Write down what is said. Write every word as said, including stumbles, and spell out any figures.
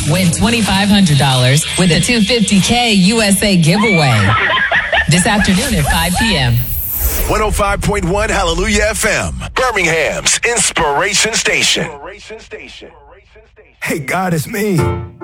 Win twenty-five hundred dollars with a two hundred fifty thousand U S A giveaway. This afternoon at five p.m. one oh five point one Hallelujah F M, Birmingham's Inspiration Station. Hey, God, it's me.